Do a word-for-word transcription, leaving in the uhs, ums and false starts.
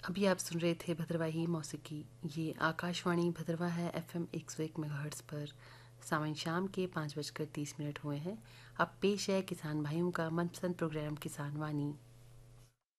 अभी आप सुन रहे थे भद्रवाही मौसीकी। ये आकाशवाणी भद्रवा है, एफएम एक सौ एक मेगाहर्ट्ज़ पर। सावन शाम के पाँच बजकर तीस मिनट हुए हैं। अब पेश है किसान भाइयों का मनपसंद प्रोग्राम किसान वाणी।